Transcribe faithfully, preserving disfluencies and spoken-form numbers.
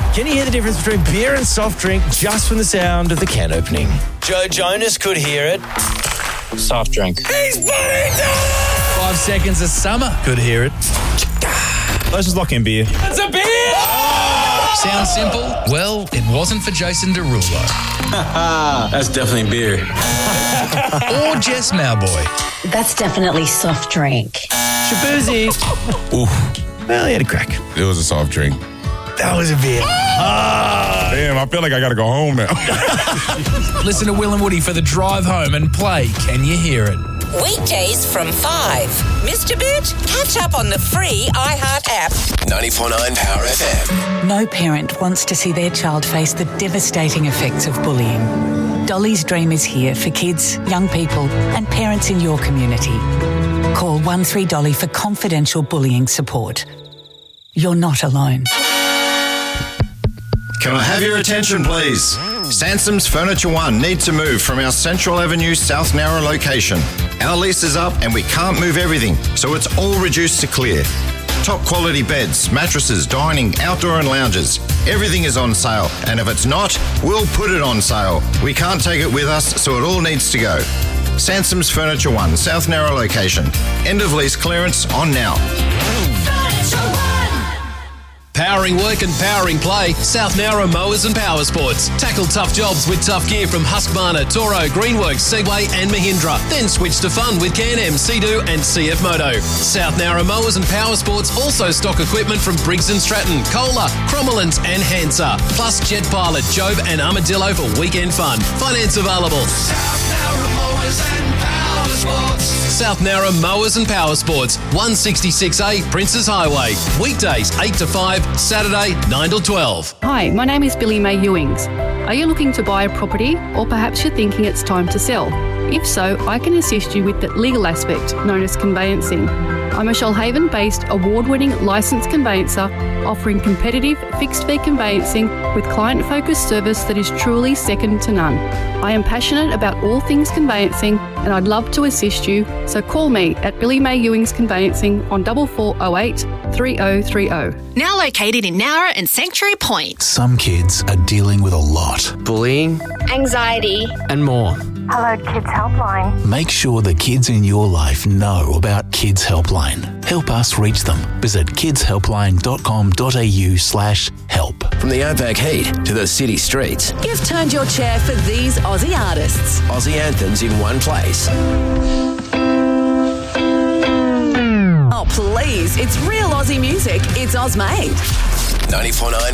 Can you hear the difference between beer and soft drink just from the sound of the can opening? Joe Jonas could hear it. Soft drink. He's putting down! Five seconds of summer could hear it. Let's just lock in beer. It's a beer! Sounds simple? Well, it wasn't for Jason Derulo. That's definitely beer. Or Jess Mowboy. That's definitely soft drink. Shabuzi. Oof, Well, he had a crack. it was a soft drink. That was a beer. Ah! Damn, I feel like I gotta go home now. Listen to Will and Woody for the drive home and play Can You Hear It? Weekdays from five. Missed a bit? Catch up on the free iHeart app. ninety-four point nine Power F M. No parent wants to see their child face the devastating effects of bullying. Dolly's Dream is here for kids, young people and parents in your community. Call one three Dolly for confidential bullying support. You're not alone. Can I have your attention, please? Sansom's Furniture One need to move from our Central Avenue South Narra location. Our lease is up and we can't move everything, so it's all reduced to clear. Top quality beds, mattresses, dining, outdoor and lounges. Everything is on sale, and if it's not, we'll put it on sale. We can't take it with us, so it all needs to go. Sansom's Furniture One, South Narra location. End of lease clearance on now. Powering work and powering play, South Narra Mowers and Power Sports. Tackle tough jobs with tough gear from Husqvarna, Toro, Greenworks, Segway and Mahindra. Then switch to fun with Can-Am, Sea-Doo and C F Moto. South Narra Mowers and Power Sports also stock equipment from Briggs and Stratton, Kohler, Crommelins and Hansa. Plus Jet Pilot, Jobe and Armadillo for weekend fun. Finance available. South Narra Mowers and Power Sports. South Narra Mowers and Power Sports, one sixty-six A Princes Highway. Weekdays eight to five, Saturday nine to twelve. Hi, my name is Billy May Ewings. Are you looking to buy a property, or perhaps you're thinking it's time to sell? If so, I can assist you with the legal aspect known as conveyancing. I'm a Shoalhaven-based award-winning licensed conveyancer offering competitive fixed-fee conveyancing with client-focused service that is truly second to none. I am passionate about all things conveyancing and I'd love to assist you, so call me at Billy May Ewings Conveyancing on four four oh eight, three oh three oh. Now located in Nowra and Sanctuary Point. Some kids are dealing with a lot. Bullying, anxiety, and more. Hello, Kids Helpline. Make sure the kids in your life know about Kids Helpline. Help us reach them. Visit kidshelpline.com.au slash help. From the outback heat to the city streets. You've turned your chair for these Aussie artists. Aussie anthems in one place. Oh, please. It's real Aussie music. It's Ozmade. ninety-four point nine